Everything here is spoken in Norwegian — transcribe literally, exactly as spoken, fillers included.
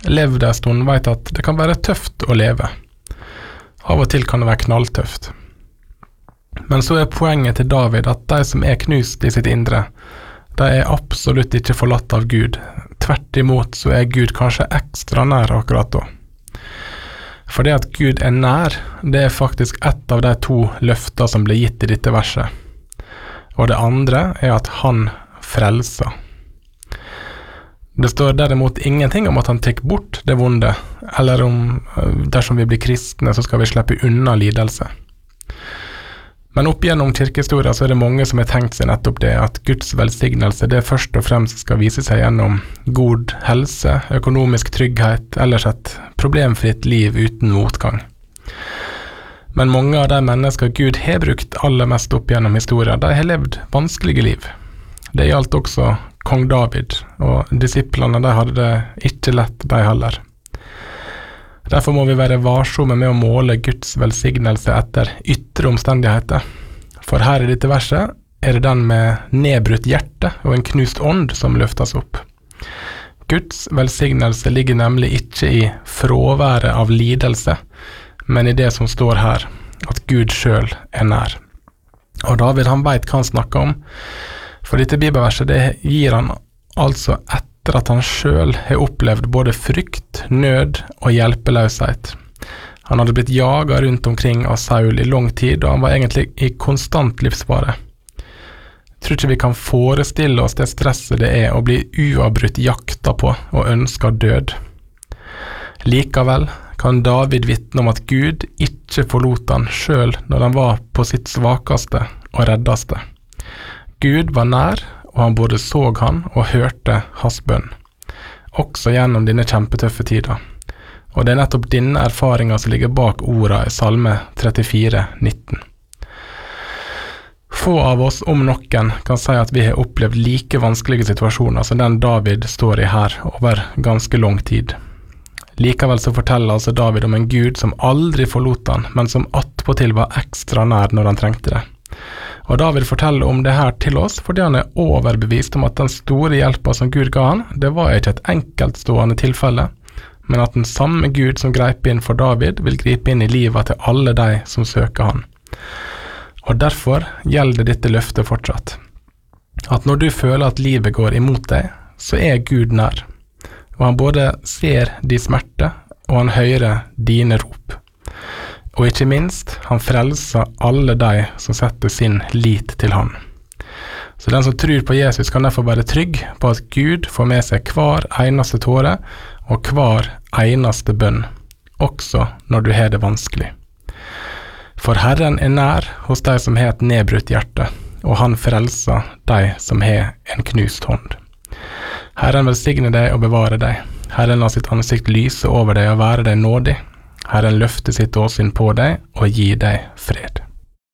levd en stund, vet at det kan være tøft å leve. Av og til kan det være knalltøft. Men så er poenget til David at de som er knust i sitt indre, de er absolutt ikke forlatt av Gud. Tvert imot så er Gud kanskje ekstra nær akkurat da. For det at Gud er nær, det er faktisk ett av de to løfter som ble gitt i dette verset. Og det andre er at han frelser. Det står derimot ingenting om at han tek bort det vonde, eller om dersom vi blir kristne så skal vi slippe unna lidelse. Men opp gjennom kirkehistoria så er det mange som har tenkt seg nettopp det, at Guds velsignelse det først og fremst skal vise seg gjennom god helse, økonomisk trygghet, ellers et problemfritt liv uten motgang. Men mange av de mennesker Gud har brukt aller mest opp gjennom historia, de har levd vanskelige liv. Det gjaldt også kong David, og disiplene de hadde det ikke lett de heller. Derfor må vi være varsomme med å måle Guds velsignelse etter ytre omstendigheter. For her i dette verset er det den med nedbrutt hjerte og en knust ånd som løftes opp. Guds velsignelse ligger nemlig ikke i fråværet av lidelse, men i det som står her, at Gud selv er nær. Og David han vet hva han snakker om, for dette bibelverset det gir han altså etter at han selv har opplevd både frykt, nød og hjelpeløshet. Han hadde blitt jaget rundt omkring av Saul i lang tid, og han var egentlig i konstant livsfare. Jeg tror ikke vi kan forestille oss det stresset det er å bli uavbrutt jakta på og ønska død. Likevel kan David vitne om at Gud ikke forlot han selv når han var på sitt svakeste og reddeste. Gud var nær, og han både så han og hørte hans bønn, også gjennom denne kjempetøffe tida. Og det er nettopp denne erfaringen som ligger bak orda i Salme trettifire nitten. Få av oss, om noen, kan si at vi har opplevd like vanskelige situasjoner som den David står i her over ganske lang tid. Likevel så forteller altså David om en Gud som aldri forlot han, men som attpåtil var ekstra nær når han trengte det. Og David forteller om det her til oss fordi han er overbevist om at den store hjelpa som Gud ga han, det var ikke et enkeltstående tilfelle, men at den samme Gud som greip inn for David vil gripe inn i livet til alle de som søker han. Og derfor gjelder dette løftet fortsatt. At når du føler at livet går imot deg, så er Gud nær. Og han både ser de smerte, og han hører dine rop. Og ikke minst, han frelser alle de som setter sin lit til han. Så den som tror på Jesus kan derfor være trygg på at Gud får med seg hver eneste tåre og hver eneste bønn, også når du har det vanskelig. For Herren er nær hos de som har et nedbrutt hjerte, og han frelser de som har en knust hånd. Herren velsigne deg og bevare deg. Herren lar sitt ansikt lyse over deg og være deg nådig. Herren løfter sitt åsyn på deg og gir deg fred.